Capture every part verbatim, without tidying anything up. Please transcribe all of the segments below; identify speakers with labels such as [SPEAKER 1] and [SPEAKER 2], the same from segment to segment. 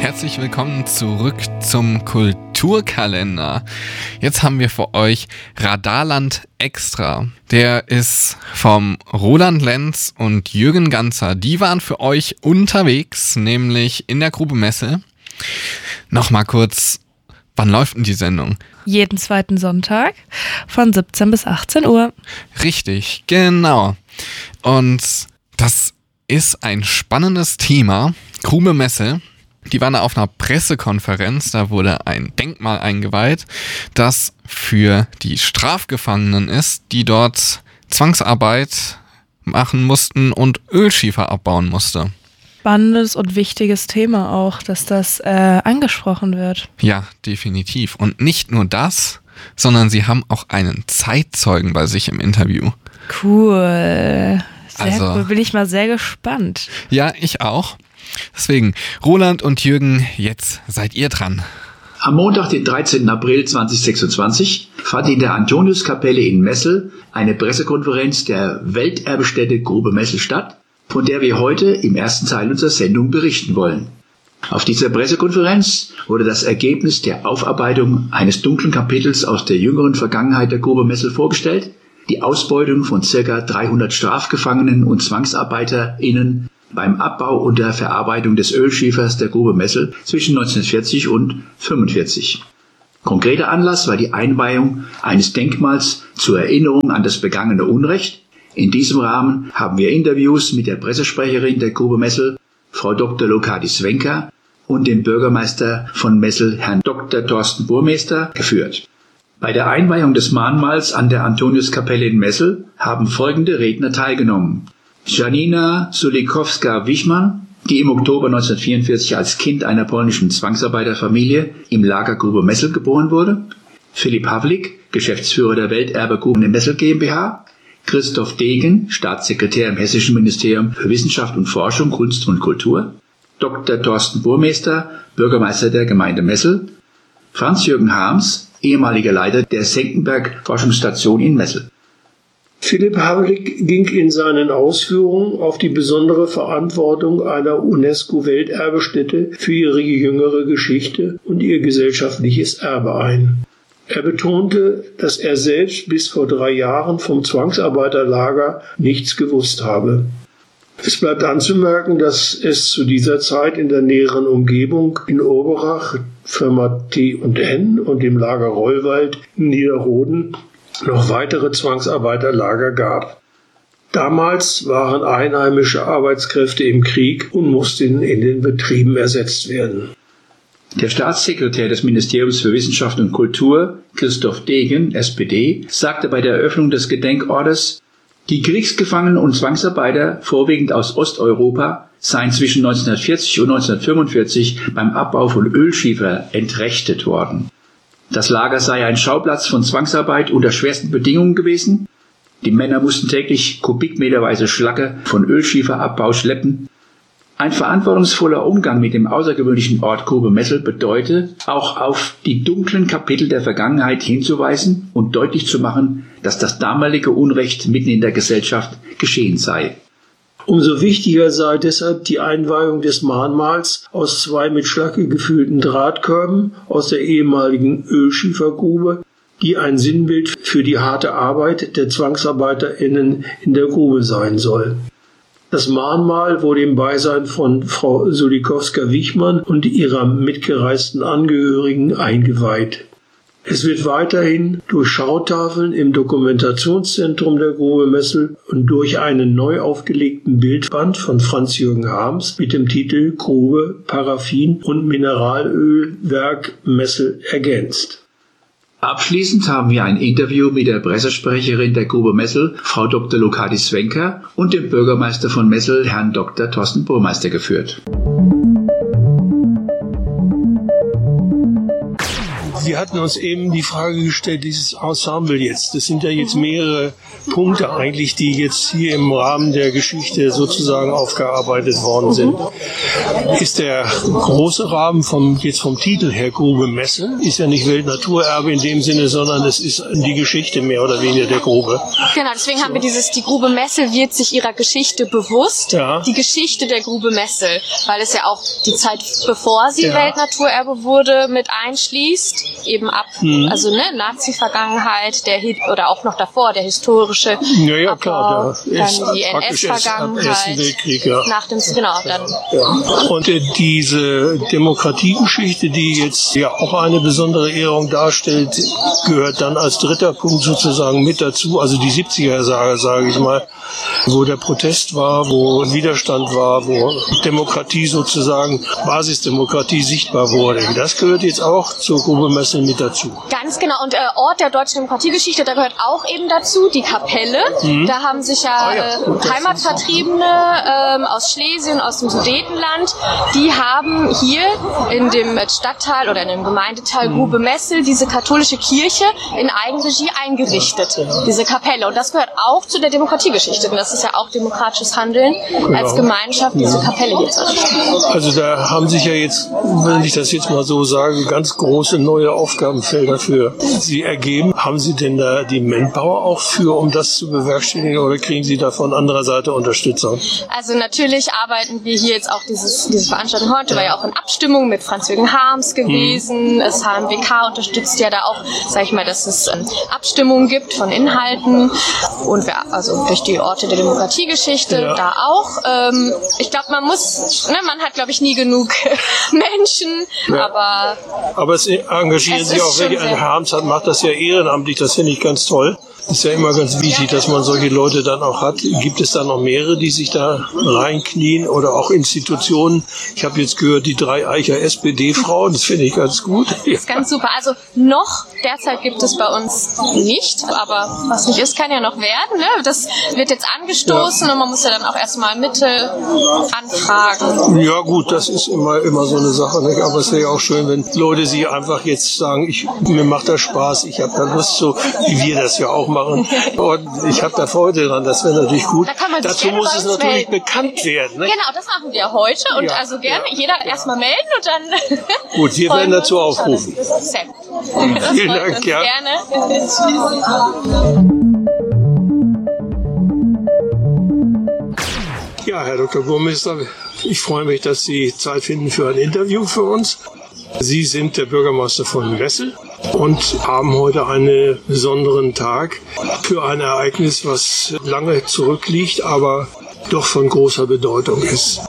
[SPEAKER 1] herzlich willkommen zurück zum Kulturkalender. Jetzt haben wir für euch Radarland Extra. Der ist vom Roland Lenz und Jürgen Ganzer. Die waren für euch unterwegs, nämlich in der Grube Messel. Nochmal kurz, wann läuft denn die Sendung?
[SPEAKER 2] Jeden zweiten Sonntag von siebzehn bis achtzehn Uhr.
[SPEAKER 1] Richtig, genau. Und das ist ein spannendes Thema. Grube Messel. Die waren auf einer Pressekonferenz, da wurde ein Denkmal eingeweiht, das für die Strafgefangenen ist, die dort Zwangsarbeit machen mussten und Ölschiefer abbauen musste.
[SPEAKER 2] Spannendes und wichtiges Thema auch, dass das äh, angesprochen wird.
[SPEAKER 1] Ja, definitiv. Und nicht nur das, sondern sie haben auch einen Zeitzeugen bei sich im Interview.
[SPEAKER 2] Cool. Sehr
[SPEAKER 1] Also,
[SPEAKER 2] cool. Bin ich mal sehr gespannt.
[SPEAKER 1] Ja, ich auch. Deswegen, Roland und Jürgen, jetzt seid ihr dran.
[SPEAKER 3] Am Montag, den dreizehnten April zweitausendsechsundzwanzig, fand in der Antoniuskapelle in Messel eine Pressekonferenz der Welterbestätte Grube Messel statt, von der wir heute im ersten Teil unserer Sendung berichten wollen. Auf dieser Pressekonferenz wurde das Ergebnis der Aufarbeitung eines dunklen Kapitels aus der jüngeren Vergangenheit der Grube Messel vorgestellt, die Ausbeutung von ca. dreihundert Strafgefangenen und ZwangsarbeiterInnen beim Abbau und der Verarbeitung des Ölschiefers der Grube Messel zwischen neunzehnhundertvierzig und fünfundvierzig. Konkreter Anlass war die Einweihung eines Denkmals zur Erinnerung an das begangene Unrecht. In diesem Rahmen haben wir Interviews mit der Pressesprecherin der Grube Messel, Frau Doktor Lokadis Wenker, und dem Bürgermeister von Messel, Herrn Doktor Thorsten Burmester, geführt. Bei der Einweihung des Mahnmals an der Antoniuskapelle in Messel haben folgende Redner teilgenommen: Janina Sulikowska-Wichmann, die im Oktober neunzehnhundertvierundvierzig als Kind einer polnischen Zwangsarbeiterfamilie im Lager Grube Messel geboren wurde; Philipp Havlik, Geschäftsführer der Welterbe Gruben in Messel GmbH; Christoph Degen, Staatssekretär im Hessischen Ministerium für Wissenschaft und Forschung, Kunst und Kultur; Doktor Thorsten Burmester, Bürgermeister der Gemeinde Messel; Franz-Jürgen Harms, ehemaliger Leiter der Senckenberg-Forschungsstation in Messel.
[SPEAKER 4] Philipp Havlik ging in seinen Ausführungen auf die besondere Verantwortung einer UNESCO-Welterbestätte für ihre jüngere Geschichte und ihr gesellschaftliches Erbe ein. Er betonte, dass er selbst bis vor drei Jahren vom Zwangsarbeiterlager nichts gewusst habe. Es bleibt anzumerken, dass es zu dieser Zeit in der näheren Umgebung in Oberach, Firma T und N und im Lager Rollwald in Niederroden noch weitere Zwangsarbeiterlager gab. Damals waren einheimische Arbeitskräfte im Krieg und mussten in den Betrieben ersetzt werden.
[SPEAKER 3] Der Staatssekretär des Ministeriums für Wissenschaft und Kultur, Christoph Degen, S P D, sagte bei der Eröffnung des Gedenkortes: Die Kriegsgefangenen und Zwangsarbeiter, vorwiegend aus Osteuropa, seien zwischen neunzehnhundertvierzig und neunzehnhundertfünfundvierzig beim Abbau von Ölschiefer entrechtet worden. Das Lager sei ein Schauplatz von Zwangsarbeit unter schwersten Bedingungen gewesen. Die Männer mussten täglich kubikmeterweise Schlacke von Ölschieferabbau schleppen. Ein verantwortungsvoller Umgang mit dem außergewöhnlichen Ort Grube Messel bedeute, auch auf die dunklen Kapitel der Vergangenheit hinzuweisen und deutlich zu machen, dass das damalige Unrecht mitten in der Gesellschaft geschehen sei.
[SPEAKER 4] Umso wichtiger sei deshalb die Einweihung des Mahnmals aus zwei mit Schlacke gefüllten Drahtkörben aus der ehemaligen Ölschiefergrube, die ein Sinnbild für die harte Arbeit der ZwangsarbeiterInnen in der Grube sein soll. Das Mahnmal wurde im Beisein von Frau Sulikowska-Wichmann und ihrer mitgereisten Angehörigen eingeweiht. Es wird weiterhin durch Schautafeln im Dokumentationszentrum der Grube Messel und durch einen neu aufgelegten Bildband von Franz-Jürgen Harms mit dem Titel Grube, Paraffin und Mineralölwerk Messel ergänzt.
[SPEAKER 3] Abschließend haben wir ein Interview mit der Pressesprecherin der Grube Messel, Frau Doktor Lokadis Wenker, und dem Bürgermeister von Messel, Herrn Doktor Thorsten Burmester, geführt.
[SPEAKER 4] Wir hatten uns eben die Frage gestellt, dieses Ensemble jetzt, das sind ja jetzt mehrere Punkte eigentlich, die jetzt hier im Rahmen der Geschichte sozusagen aufgearbeitet worden sind. Ist der große Rahmen vom, jetzt vom Titel her Grube Messel, ist ja nicht Weltnaturerbe in dem Sinne, sondern es ist die Geschichte mehr oder weniger der Grube.
[SPEAKER 5] Genau, deswegen so. haben wir dieses, die Grube Messel wird sich ihrer Geschichte bewusst,
[SPEAKER 4] ja.
[SPEAKER 5] die Geschichte der Grube Messel, weil es ja auch die Zeit, bevor sie
[SPEAKER 4] ja.
[SPEAKER 5] Weltnaturerbe wurde, mit einschließt, eben ab, hm. also ne, Nazi-Vergangenheit, der oder auch noch davor, der historische
[SPEAKER 4] ja, ja,
[SPEAKER 5] Abbau,
[SPEAKER 4] klar, der
[SPEAKER 5] dann die N S-Vergangenheit,
[SPEAKER 4] Weltkrieg, ja.
[SPEAKER 5] nach dem, genau, dann.
[SPEAKER 4] Ja. Und äh, diese Demokratiegeschichte, die jetzt ja auch eine besondere Ehrung darstellt, gehört dann als dritter Punkt sozusagen mit dazu, also die siebziger-Jahre, sage ich mal, wo der Protest war, wo Widerstand war, wo Demokratie sozusagen, Basisdemokratie sichtbar wurde. Das gehört jetzt auch zur Grube Messel mit dazu.
[SPEAKER 5] Ganz genau. Und äh, Ort der deutschen Demokratiegeschichte, da gehört auch eben dazu die Kapelle. Mhm. Da haben sich ja, ah, ja. Äh, Heimatvertriebene ähm, aus Schlesien, aus dem Sudetenland, die haben hier in dem Stadtteil oder in dem Gemeindeteil mhm. Grube Messel diese katholische Kirche in Eigenregie eingerichtet, diese Kapelle. Und das gehört auch zu der Demokratiegeschichte. Und das ist ja auch demokratisches Handeln, genau. als Gemeinschaft diese Kapelle hier zu errichten.
[SPEAKER 4] Also da haben sich ja jetzt, wenn ich das jetzt mal so sage, ganz große neue Aufgabenfelder für Sie ergeben. Haben Sie denn da die Manpower auch für, um das zu bewerkstelligen, oder kriegen Sie da von anderer Seite Unterstützung?
[SPEAKER 5] Also natürlich arbeiten wir hier jetzt auch, dieses, diese Veranstaltung heute war ja auch in Abstimmung mit Franz-Jürgen Harms gewesen. Hm. Das H M W K unterstützt ja da auch, sag ich mal, dass es ähm, Abstimmungen gibt von Inhalten und wir, also durch die Orte der Demokratiegeschichte ja. da auch. Ähm, ich glaube, man muss, ne, man hat, glaube ich, nie genug Menschen, ja. aber...
[SPEAKER 4] Aber es engagieren sich auch, welche Herr Harms hat, macht das ja ehrenamtlich, das finde ich ganz toll. Ist ja immer ganz wichtig, dass man solche Leute dann auch hat. Gibt es da noch mehrere, die sich da reinknien oder auch Institutionen? Ich habe jetzt gehört, die drei Eicher S P D-Frauen, das finde ich ganz gut.
[SPEAKER 5] Das ist ganz super. Also noch derzeit gibt es bei uns nicht, aber was nicht ist, kann ja noch werden. Ne? Das wird jetzt angestoßen ja. und man muss ja dann auch erstmal Mittel anfragen.
[SPEAKER 4] Ja gut, das ist immer immer so eine Sache. Nicht? Aber es wäre ja auch schön, wenn Leute sich einfach jetzt sagen, ich, mir macht das Spaß, ich habe da Lust, so wie wir das ja auch machen. Und ich habe da Freude dran, das wäre natürlich gut.
[SPEAKER 5] Da kann man
[SPEAKER 4] Dazu muss es natürlich melden. bekannt werden. Ne?
[SPEAKER 5] Genau, das machen wir heute. Und ja, also gerne ja, jeder ja. erstmal melden und dann.
[SPEAKER 4] Gut, wir werden dazu aufrufen.
[SPEAKER 5] Sehr gut.
[SPEAKER 4] Vielen Dank, ja.
[SPEAKER 5] Gerne.
[SPEAKER 4] Ja, Herr Doktor Burmeister, ich freue mich, dass Sie Zeit finden für ein Interview für uns. Sie sind der Bürgermeister von Messel und haben heute einen besonderen Tag für ein Ereignis, was lange zurückliegt, aber doch von großer Bedeutung ist.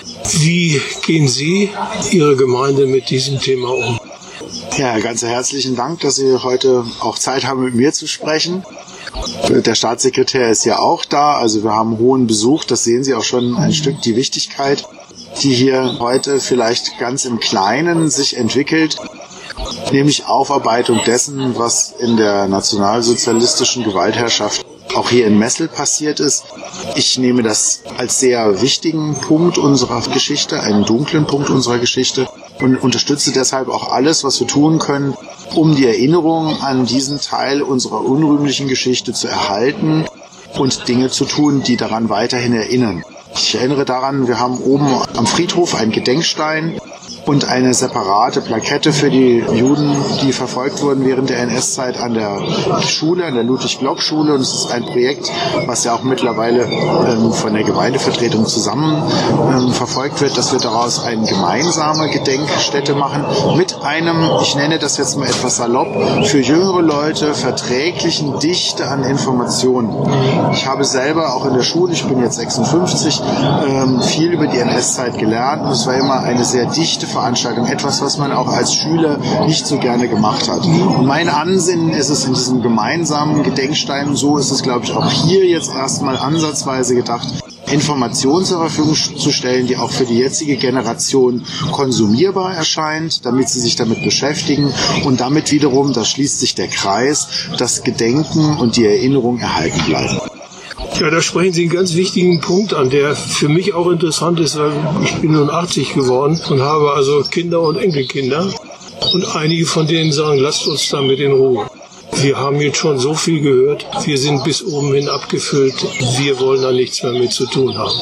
[SPEAKER 4] Wie gehen Sie, Ihre Gemeinde, mit diesem Thema um?
[SPEAKER 6] Ja, ganz herzlichen Dank, dass Sie heute auch Zeit haben, mit mir zu sprechen. Der Staatssekretär ist ja auch da, also wir haben hohen Besuch, das sehen Sie auch schon ein Stück, die Wichtigkeit, die hier heute vielleicht ganz im Kleinen sich entwickelt, nämlich Aufarbeitung dessen, was in der nationalsozialistischen Gewaltherrschaft auch hier in Messel passiert ist. Ich nehme das als sehr wichtigen Punkt unserer Geschichte, einen dunklen Punkt unserer Geschichte, und unterstütze deshalb auch alles, was wir tun können, um die Erinnerung an diesen Teil unserer unrühmlichen Geschichte zu erhalten und Dinge zu tun, die daran weiterhin erinnern. Ich erinnere daran, wir haben oben am Friedhof einen Gedenkstein und eine separate Plakette für die Juden, die verfolgt wurden während der N S-Zeit an der Schule, an der Ludwig-Block-Schule. Und es ist ein Projekt, was ja auch mittlerweile ähm, von der Gemeindevertretung zusammen ähm, verfolgt wird, dass wir daraus eine gemeinsame Gedenkstätte machen mit einem, ich nenne das jetzt mal etwas salopp, für jüngere Leute verträglichen Dichte an Informationen. Ich habe selber auch in der Schule, ich bin jetzt sechsundfünfzig, ähm, viel über die N S-Zeit gelernt, und es war immer eine sehr dichte Veranstaltung, etwas, was man auch als Schüler nicht so gerne gemacht hat. Und mein Ansinnen ist es in diesem gemeinsamen Gedenkstein, so ist es, glaube ich, auch hier jetzt erstmal ansatzweise gedacht, Informationen zur Verfügung zu stellen, die auch für die jetzige Generation konsumierbar erscheint, damit sie sich damit beschäftigen und damit wiederum, da schließt sich der Kreis, das Gedenken und die Erinnerung erhalten bleiben.
[SPEAKER 4] Ja, da sprechen Sie einen ganz wichtigen Punkt an, der für mich auch interessant ist, weil ich bin nun achtzig geworden und habe also Kinder und Enkelkinder. Und einige von denen sagen, lasst uns damit in Ruhe. Wir haben jetzt schon so viel gehört, wir sind bis oben hin abgefüllt, wir wollen da nichts mehr mit zu tun haben.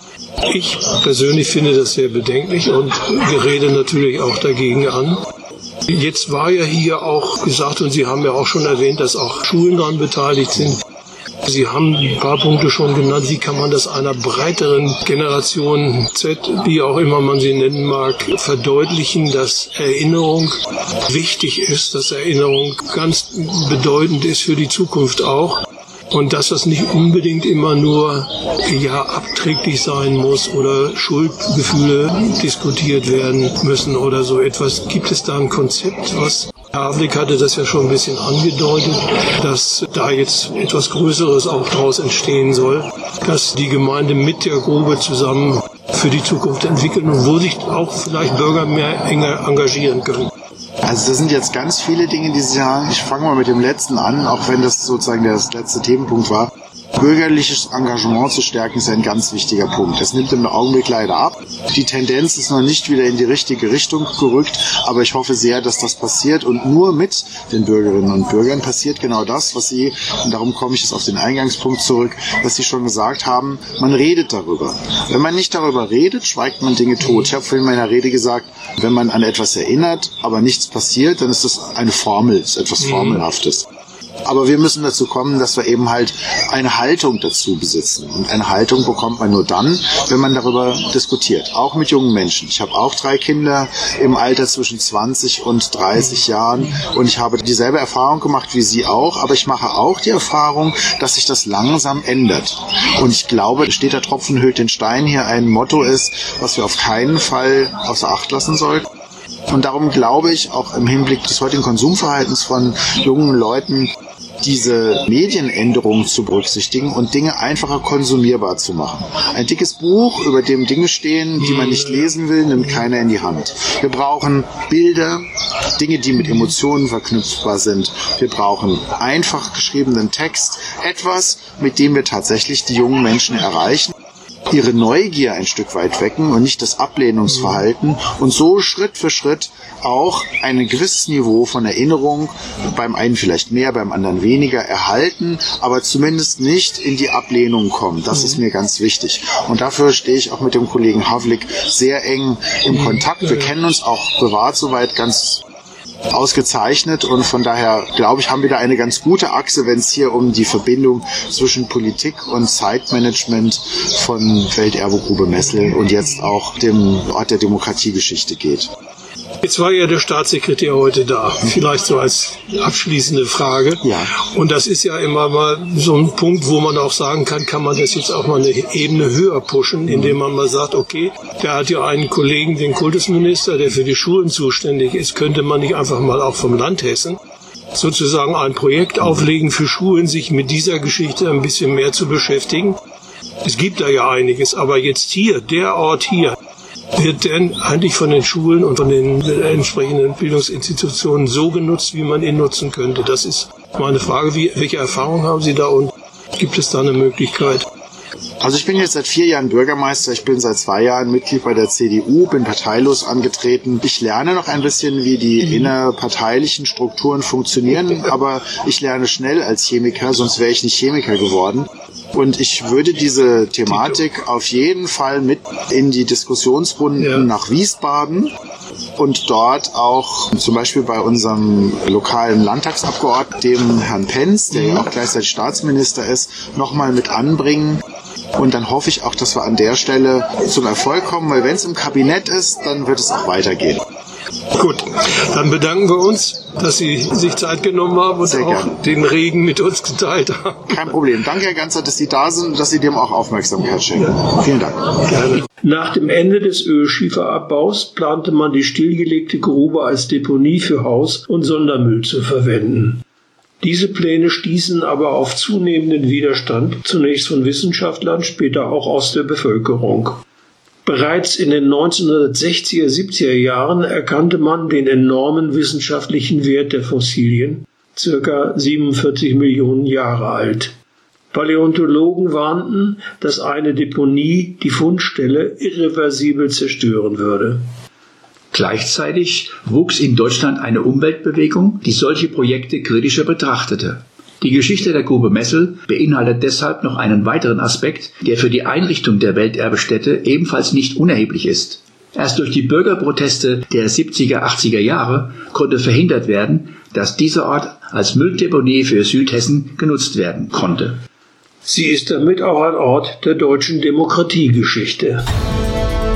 [SPEAKER 4] Ich persönlich finde das sehr bedenklich und rede natürlich auch dagegen an. Jetzt war ja hier auch gesagt, und Sie haben ja auch schon erwähnt, dass auch Schulen daran beteiligt sind. Sie haben ein paar Punkte schon genannt, wie kann man das einer breiteren Generation Z, wie auch immer man sie nennen mag, verdeutlichen, dass Erinnerung wichtig ist, dass Erinnerung ganz bedeutend ist für die Zukunft auch. Und dass das nicht unbedingt immer nur ja abträglich sein muss oder Schuldgefühle diskutiert werden müssen oder so etwas. Gibt es da ein Konzept, was Havlik hatte das ja schon ein bisschen angedeutet, dass da jetzt etwas Größeres auch daraus entstehen soll, dass die Gemeinde mit der Grube zusammen für die Zukunft entwickeln und wo sich auch vielleicht Bürger mehr enger engagieren können?
[SPEAKER 6] Also das sind jetzt ganz viele Dinge, die Sie sagen. Ich fange mal mit dem letzten an, auch wenn das sozusagen der letzte Themenpunkt war. Bürgerliches Engagement zu stärken ist ein ganz wichtiger Punkt. Das nimmt im Augenblick leider ab. Die Tendenz ist noch nicht wieder in die richtige Richtung gerückt, aber ich hoffe sehr, dass das passiert und nur mit den Bürgerinnen und Bürgern passiert genau das, was Sie, und darum komme ich jetzt auf den Eingangspunkt zurück, was Sie schon gesagt haben, man redet darüber. Wenn man nicht darüber redet, schweigt man Dinge tot. Ich habe vorhin in meiner Rede gesagt, wenn man an etwas erinnert, aber nichts passiert, dann ist das eine Formel, ist etwas Formelhaftes. Aber wir müssen dazu kommen, dass wir eben halt eine Haltung dazu besitzen. Und eine Haltung bekommt man nur dann, wenn man darüber diskutiert. Auch mit jungen Menschen. Ich habe auch drei Kinder im Alter zwischen zwanzig und dreißig Jahren. Und ich habe dieselbe Erfahrung gemacht wie Sie auch. Aber ich mache auch die Erfahrung, dass sich das langsam ändert. Und ich glaube, steht der Tropfen höhlt den Stein hier ein Motto ist, was wir auf keinen Fall außer Acht lassen sollten. Und darum glaube ich, auch im Hinblick des heutigen Konsumverhaltens von jungen Leuten, diese Medienänderungen zu berücksichtigen und Dinge einfacher konsumierbar zu machen. Ein dickes Buch, über dem Dinge stehen, die man nicht lesen will, nimmt keiner in die Hand. Wir brauchen Bilder, Dinge, die mit Emotionen verknüpfbar sind. Wir brauchen einfach geschriebenen Text, etwas, mit dem wir tatsächlich die jungen Menschen erreichen, ihre Neugier ein Stück weit wecken und nicht das Ablehnungsverhalten und so Schritt für Schritt auch ein gewisses Niveau von Erinnerung, beim einen vielleicht mehr, beim anderen weniger, erhalten, aber zumindest nicht in die Ablehnung kommen. Das ist mir ganz wichtig. Und dafür stehe ich auch mit dem Kollegen Havlik sehr eng im Kontakt. Wir kennen uns auch privat soweit ganz ausgezeichnet und von daher, glaube ich, haben wir da eine ganz gute Achse, wenn es hier um die Verbindung zwischen Politik und Zeitmanagement von Welterbegrube Messel und jetzt auch dem Ort der Demokratiegeschichte geht.
[SPEAKER 4] Jetzt war ja der Staatssekretär heute da, vielleicht so als abschließende Frage.
[SPEAKER 6] Ja.
[SPEAKER 4] Und das ist ja immer mal so ein Punkt, wo man auch sagen kann, kann man das jetzt auch mal eine Ebene höher pushen, indem man mal sagt, okay, der hat ja einen Kollegen, den Kultusminister, der für die Schulen zuständig ist, könnte man nicht einfach mal auch vom Land Hessen sozusagen ein Projekt auflegen für Schulen, sich mit dieser Geschichte ein bisschen mehr zu beschäftigen. Es gibt da ja einiges, aber jetzt hier, der Ort hier, wird denn eigentlich von den Schulen und von den entsprechenden Bildungsinstitutionen so genutzt, wie man ihn nutzen könnte? Das ist meine Frage. Wie, welche Erfahrungen haben Sie da und gibt es da eine Möglichkeit?
[SPEAKER 6] Also ich bin jetzt seit vier Jahren Bürgermeister, ich bin seit zwei Jahren Mitglied bei der C D U, bin parteilos angetreten. Ich lerne noch ein bisschen, wie die innerparteilichen Strukturen funktionieren, aber ich lerne schnell als Chemiker, sonst wäre ich nicht Chemiker geworden. Und ich würde diese Thematik auf jeden Fall mit in die Diskussionsrunden ja. nach Wiesbaden und dort auch zum Beispiel bei unserem lokalen Landtagsabgeordneten, dem Herrn Penz, der ja auch gleichzeitig Staatsminister ist, nochmal mit anbringen. Und dann hoffe ich auch, dass wir an der Stelle zum Erfolg kommen, weil wenn es im Kabinett ist, dann wird es auch weitergehen.
[SPEAKER 4] Gut, dann bedanken wir uns, dass Sie sich Zeit genommen haben und
[SPEAKER 6] Sehr
[SPEAKER 4] auch
[SPEAKER 6] gerne.
[SPEAKER 4] den Regen mit uns geteilt haben.
[SPEAKER 6] Kein Problem. Danke, Herr Ganzer, dass Sie da sind und dass Sie dem auch Aufmerksamkeit schenken. Ja. Vielen Dank.
[SPEAKER 4] Gerne. Nach dem Ende des Ölschieferabbaus plante man die stillgelegte Grube als Deponie für Haus- und Sondermüll zu verwenden. Diese Pläne stießen aber auf zunehmenden Widerstand, zunächst von Wissenschaftlern, später auch aus der Bevölkerung. Bereits in den neunzehnhundertsechziger, siebziger Jahren erkannte man den enormen wissenschaftlichen Wert der Fossilien, circa siebenundvierzig Millionen Jahre alt. Paläontologen warnten, dass eine Deponie die Fundstelle irreversibel zerstören würde.
[SPEAKER 3] Gleichzeitig wuchs in Deutschland eine Umweltbewegung, die solche Projekte kritischer betrachtete. Die Geschichte der Grube Messel beinhaltet deshalb noch einen weiteren Aspekt, der für die Einrichtung der Welterbestätte ebenfalls nicht unerheblich ist. Erst durch die Bürgerproteste der siebziger, achtziger Jahre konnte verhindert werden, dass dieser Ort als Mülldeponie für Südhessen genutzt werden konnte.
[SPEAKER 4] Sie ist damit auch ein Ort der deutschen Demokratiegeschichte.